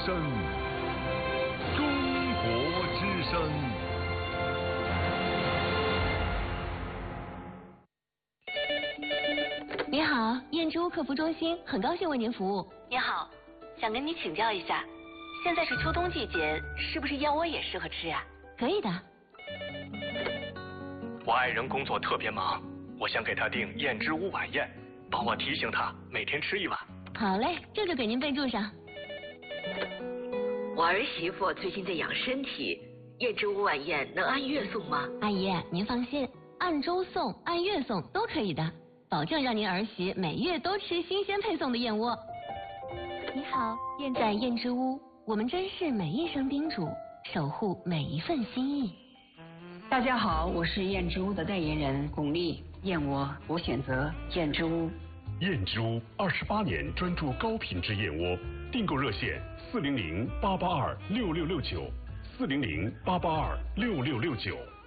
声，中国之声。 你好，燕之屋客服中心，很高兴为您服务。 你好，想跟你请教一下，现在是秋冬季节，是不是燕窝也适合吃呀？ 可以的。 我爱人工作特别忙，我想给他订燕之屋晚宴，帮我提醒他每天吃1碗。 好嘞，这就给您备注上。 我儿媳妇最近在养身体，燕之屋晚宴能按月送吗？ 阿姨，您放心，按周送、按月送都可以的，保证让您儿媳每月都吃新鲜配送的燕窝。你好，在燕之屋，我们珍视每一声叮嘱，守护每一份心意。 大家好，我是燕之屋的代言人巩俐，燕窝我选择燕之屋。 燕之屋28年专注高品质燕窝，订购热线400-882-6669，400-882-6669。